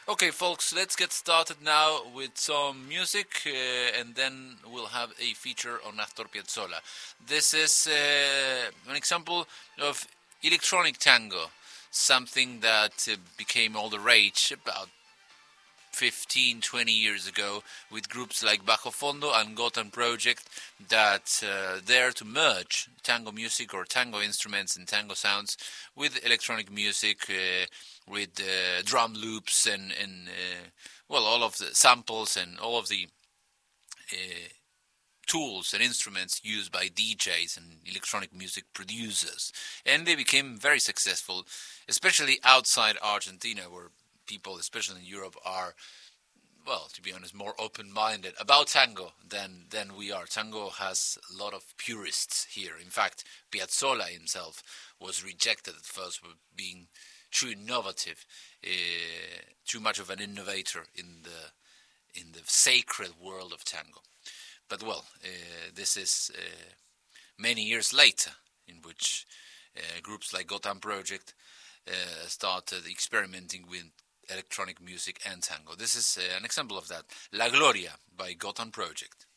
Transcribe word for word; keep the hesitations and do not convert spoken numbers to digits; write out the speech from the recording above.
Okay, folks, let's get started now with some music, uh, and then we'll have a feature on Astor Piazzolla. This is uh, an example of electronic tango, something that uh, became all the rage about fifteen, twenty years ago with groups like Bajo Fondo and Gotham Project that uh, dare to merge tango music or tango instruments and tango sounds with electronic music, uh, with uh, drum loops and, and uh, well, all of the samples and all of the uh, tools and instruments used by D Js and electronic music producers. And they became very successful, especially outside Argentina, where people, especially in Europe, are, well, to be honest, more open-minded about tango than than we are. Tango has a lot of purists here. In fact, Piazzolla himself was rejected at first for being too innovative, uh, too much of an innovator in the in the sacred world of tango. But well, uh, this is uh, many years later, in which uh, groups like Gotham Project uh, started experimenting with electronic music and tango. This is uh, an example of that. La Gloria by Gotham Project.